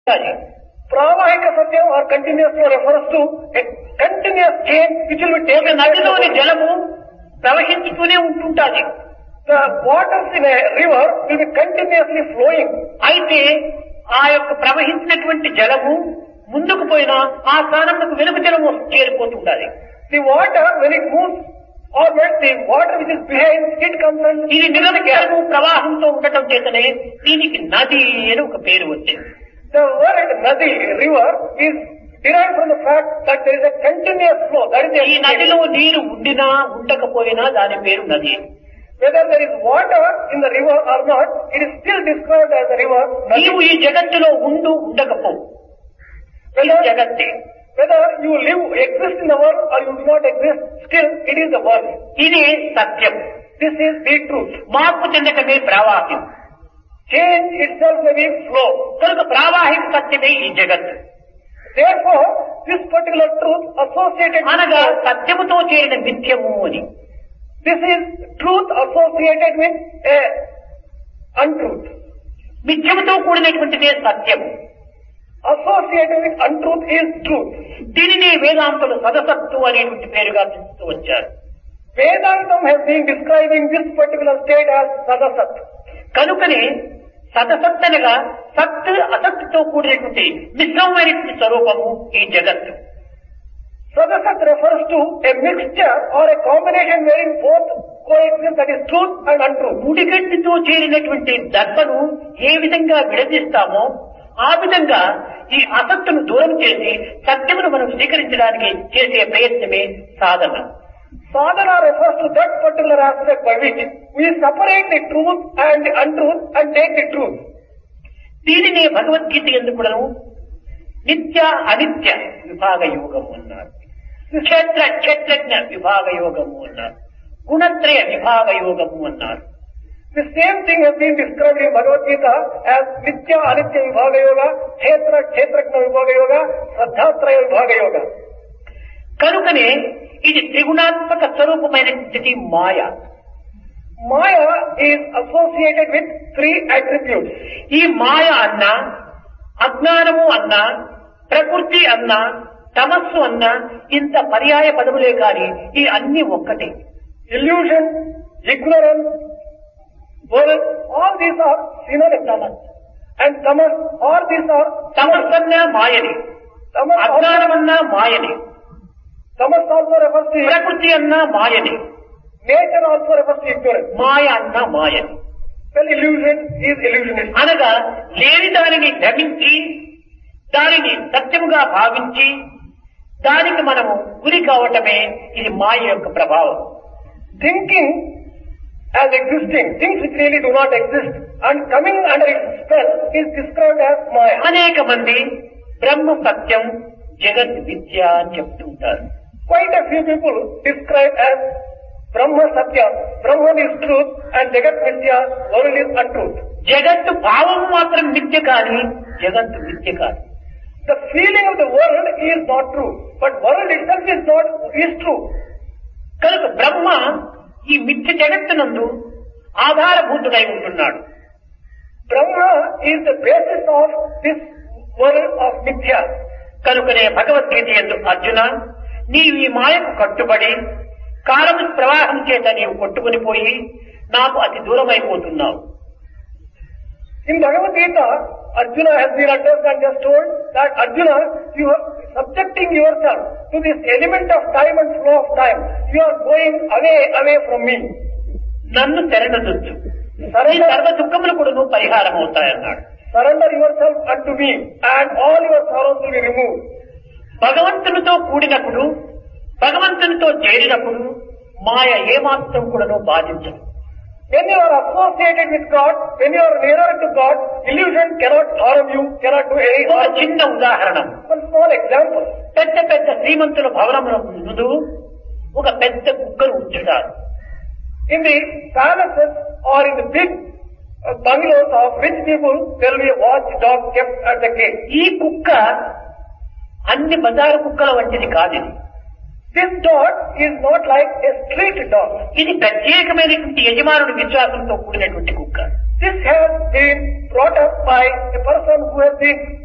ప్రావాహిక Satyam are continuous flow refers to a continuous change which will be taken. నదిలోని జలము ప్రవహించుతూనే ఉంటుంటాది. The waters in a river will be continuously flowing. అయితే ఆ యొక్క ప్రవహించినటువంటి జలము ముందుకు పోయినా ఆ స్థానంలో వెనుక జలము చేరిపోతుండాలి. The water when it moves onwards, the water which is behind it comes and ఇది నిరంతరము ప్రవాహంతో ఉండటం చేతనే దీనికి నది అని ఒక పేరు వచ్చింది. The word nadi, river, is derived from the fact that there is a continuous flow. That is ఈ నదిలో నీరు ఉండినా ఉండకపోయినా దాని పేరు నది. Whether there is water in the river or not, it is still described as a river. నీవు ఈ జగత్తులో ఉండు ఉండకపో జగత్తే. Whether you live, exist in the world or you do not exist, still it is the world. ఇది సత్యం. This is the truth. మార్పు చెందటమే ప్రవాహం. Change itself may be flow. కనుక ప్రావాహిక సత్యమే ఈ జగత్తు. Therefore, this particular truth associated అనగా with సత్యముతో చేరిన మిథ్యము అని. this is truth associated with a untruth. మిథ్యముతో కూడినటువంటిదే సత్యము. Associated with untruth is truth. దీనిని వేదాంతులు సదసత్తు అనేటువంటి పేరుగా పిలుస్తూ వచ్చారు. Vedantam has been describing this particular state as sadasat. కనుకనే సతసత్తనగా సత్ అసత్తుతో కూడినటువంటి మిశ్రమమైనటువంటి స్వరూపము ఈ జగత్తు. Sadasat refers to a mixture or a combination wherein both coexist, that is truth and untruth. ముడిగడ్డితో చేరినటువంటి దర్భను ఏ విధంగా విడదీస్తామో ఆ విధంగా ఈ అసత్తును దూరం చేసి సత్యమును మనం స్వీకరించడానికి చేసే ప్రయత్నమే సాధన. Sadhana refers to that particular aspect by which we separate the truth and the untruth and take the truth. దీనినే భగవద్గీత ఎందుకును నిత్య అనిత్య విభాగ యోగము అన్నారు. క్షేత్ర క్షేత్రజ్ఞ విభాగ యోగము అన్నారు. గుణత్రయ విభాగ యోగము అన్నారు. The same thing has been described in Bhagavad Gita as Nitya Anitya Vibhaga Yoga, Kshetra Kshetrajna Vibhaga Yoga, Shraddhatraya Vibhaga Yoga. కనుకనే ఇది త్రిగుణాత్మక స్వరూపమైనటువంటి మాయ. Maya is associated with three attributes. ఈ మాయ అన్నా అజ్ఞానము అన్నా ప్రకృతి అన్నా తమస్సు అన్నా ఇంత పర్యాయ పదములే కాని ఈ అన్ని ఒక్కటే. Illusion, ignorance, world, all these are synonymous. And tamas, all these are తమస్సన్నా Mayani, అజ్ఞానమన్నా Mayani, tamas also refers to ప్రకృతి అన్నా మాయని, nature also refers to ignorance. మాయ అన్నా మాయని. Well, illusion is illusionist. అనగా లేని దానిని భ్రమించి దానిని సత్యముగా భావించి దానికి మనము గురి కావటమే ఇది మాయ యొక్క ప్రభావం. Thinking as existing, things which really do not exist and coming under its spell is described as Maya. అనేక మంది బ్రహ్మ సత్యం జగత్ విద్య అని చెప్తుంటారు. Quite a few people describe as Brahma Satya, Brahman is truth and Jagat Vidya, world is untruth. జగత్తు భావం మాత్రం మిథ్య కాని జగత్తు మిథ్య కాదు. The feeling of the world is not true, but world itself is true. కనుక బ్రహ్మ ఈ మిథ్య జగత్తునందు ఆధారభూతుడై ఉంటున్నాడు. Brahma is the basis of this world of Mithya. కనుకనే భగవద్గీత యందు అర్జున నీవు ఈ మాయకు కట్టుబడి కాలము ప్రవాహం చేత నీవు కొట్టుకుని పోయి నాకు అతి దూరమైపోతున్నావు. In Bhagavad Gita, Arjuna has been addressed and just told that Arjuna, you are subjecting yourself to this element of time and flow of time. You are going away from me. నన్ను శరణొచ్చు ఈ సర్వ దుఃఖములు కూడా నువ్వు పరిహారం అవుతాయన్నాడు. Surrender yourself unto me and all your sorrows will be removed. భగవంతునితో కూడినప్పుడు భగవంతునితో చేరినప్పుడు మాయ ఏమాత్రం కూడా బాధించదు. When you are associated with God, when you are nearer to God, illusion cannot harm you, cannot do any ఒక harm. చిన్న ఉదాహరణ, One small example. పెద్ద పెద్ద శ్రీమంతుల భవనముల ముందు ఒక పెద్ద కుక్కను ఉంచుతారు. In the palaces or in the big bungalows of rich people, there will be a watchdog kept at the gate. ఈ కుక్క అన్ని బజారు కుక్కల వంటిది కాదు. ఇది This dog is not like a street dog. ఇది ప్రత్యేకమైనటువంటి యజమానుడి విశ్వాసంతో కూడినటువంటి కుక్క. This has been brought up by a person who has been